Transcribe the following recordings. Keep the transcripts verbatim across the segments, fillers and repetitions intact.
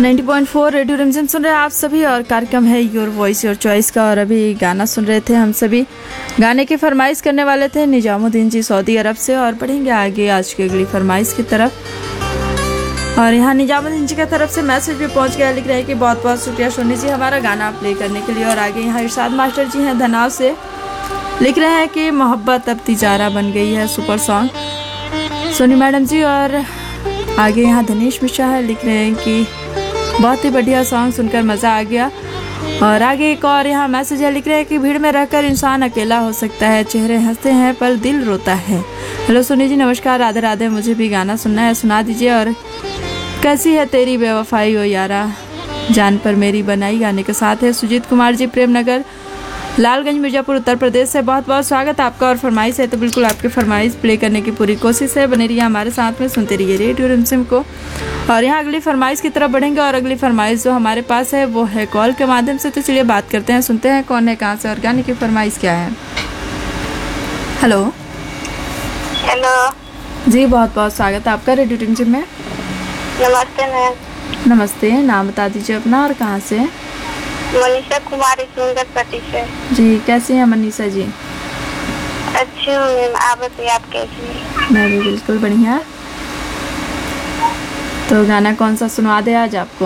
नब्बे पॉइंट चार रेडियो रिमझिम सुन रहे हैं आप सभी और कार्यक्रम है योर वॉइस योर चॉइस का। और अभी गाना सुन रहे थे हम सभी। गाने की फरमाइश करने वाले थे निजामुद्दीन जी सऊदी अरब से। और बढ़ेंगे आगे आज की अगली फरमाइश की तरफ। और यहाँ निजामुद्दीन जी की तरफ से मैसेज भी पहुँच गया। लिख रहे हैं कि बहुत बहुत शुक्रिया सोनी जी हमारा गाना प्ले करने के लिए। और आगे यहाँ इरशाद मास्टर जी हैं धनाव से। लिख रहे हैं कि मोहब्बत अब तिजारा बन गई है, सुपर सॉन्ग सोनी मैडम जी। और आगे यहाँ धनेश मिश्रा है। लिख रहे हैं कि बहुत ही बढ़िया सॉन्ग सुनकर मज़ा आ गया। और आगे एक और यहाँ मैसेज है। लिख रहे हैं कि भीड़ में रहकर इंसान अकेला हो सकता है, चेहरे हंसते हैं पर दिल रोता है। हेलो सोनी जी नमस्कार, राधे राधे। मुझे भी गाना सुनना है, सुना दीजिए। और कैसी है तेरी बेवफाई ओ यारा, जान पर मेरी बनाई गाने के साथ है सुजीत कुमार जी प्रेमनगर लालगंज मिर्जापुर उत्तर प्रदेश से। बहुत बहुत स्वागत आपका। और फरमाइश है तो बिल्कुल आपकी फरमाइश प्ले करने की पूरी कोशिश है। बने रहिए हमारे साथ में, सुनते रहिए रेडियो रिमझिम को। और यहाँ अगली फरमाइश की तरफ बढ़ेंगे। और अगली फरमाइश जो हमारे पास है वो है कॉल के माध्यम से। तो चलिए बात करते हैं, सुनते हैं कौन है कहाँ से और गाने की फरमाइश क्या है। हेलो हेलो जी, बहुत बहुत स्वागत है आपका रेडियो रिमझिम में। नमस्ते मैम। नमस्ते, नाम बता दीजिए अपना और कहाँ से। मनीषा कुमारी सुंदर पट्टी से। जी कैसी हैं मनीषा जी। अच्छी हूँ मैम, आप बताइए आप कैसी हैं। मैं भी बिल्कुल बढ़िया। तो गाना कौन सा सुनवा दे आज आपको।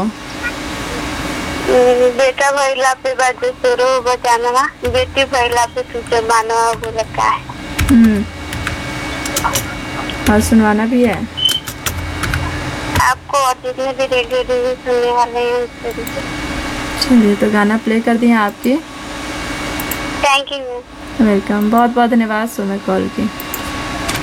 बेटा भैला पे बाजे सुरो बचाना, बेटी भैला पे तुझे मानो बोला का है। हम्म और सुनवाना भी है आपको और जितने भी रेडियो रिव्यू सुनने वाले हैं उससे भी। चलिए तो गाना प्ले कर दिए आपके। Thank you ma'am. वेलकम, बहुत बहुत धन्यवाद सोना कॉल की।